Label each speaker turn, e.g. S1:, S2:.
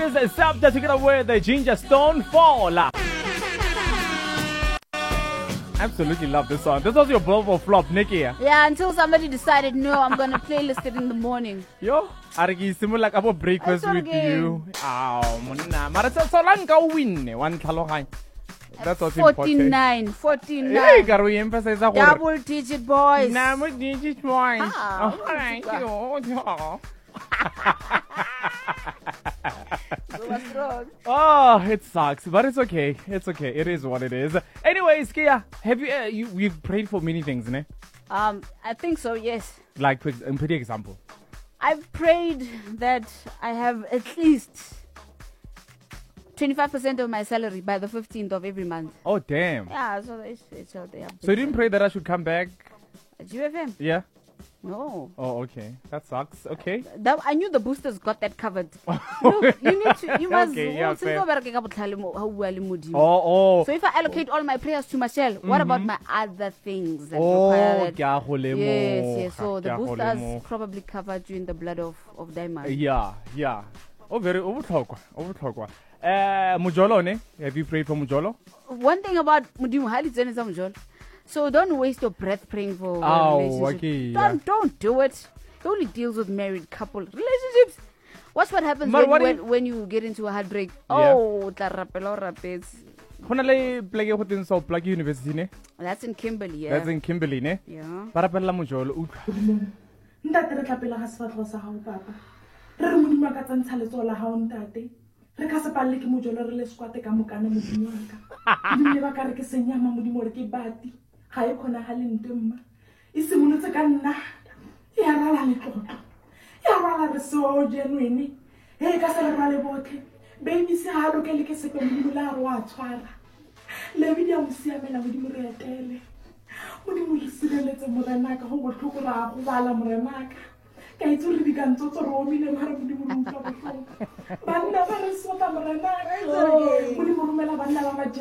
S1: is Sabda together with the Ginger Stone Fall. Absolutely love this song. This was your blow or flop, Nikki.
S2: Yeah, until somebody decided, no, I'm going to playlist it in the morning.
S1: Yo, Argi, similar like about breakfast with you. Oh, Mona. Marasa Solanka win one Talohan. That's what's
S2: 49. 49.
S1: Hey, can we emphasize that?
S2: Double digit boys.
S1: Double digit boys.
S2: Ah,
S1: oh, thank you.
S2: What's wrong?
S1: Oh, it sucks, but it's okay. It's okay. It is what it is. Anyways, Kia, have you've prayed for many things, ne?
S2: I think so, yes.
S1: Like, in pretty example.
S2: I've prayed that I have at least 25% of my salary by the 15th of every month.
S1: Oh, damn.
S2: Yeah, so it's out there.
S1: So you didn't pray that I should come back?
S2: At UFM?
S1: Yeah.
S2: No.
S1: Oh, okay. That sucks. Okay.
S2: I knew the boosters got that covered. Look, you need to, you must.
S1: Okay, yeah, fair.
S2: So if I allocate all my prayers to Michelle, what about my other things that require that? Yes. So the boosters probably covered you in the blood of diamond.
S1: Yeah. Oh, very overtalk. Mujolo, ne? Have you prayed for Mujolo?
S2: One thing about Mudimu Hali Mujolo. So don't waste your breath praying for a relationship.
S1: Okay,
S2: Don't do it. It only deals with married couple relationships. Watch what happens when you get into a heartbreak. Oh,
S1: Plug University, ne?
S2: That's in Kimberley, yeah.
S1: That's in Kimberley, ne?
S2: Yeah.
S1: Parapella Mujolo.
S3: Ntate re tlapela ga sefatlo sa hao papa. Re re modimo ka tsantsha letsola ha o ntate. Re ka se palle ke mojolo re le skwate ka mokana modimo wa ka. Modimo le ba ka re ke senyama modimo re ke bati. Ga e khona ha le ntemma. E simolotse ka nna. Ya rala le tlotlo. Ya rala re so genuine. He ka se re rale botle. Baby se ha lo ke le ke se pe modimo la re wa tshwara. Le video msiamela modimo re etele. Modimo le sireletse morenaka go botlhoko ra go bala morenaka. Ka itse re di kantso tso ro mile mara modimo re utlwa botlhoko. Banna ba re sota morenaka. Modimo romela banna ba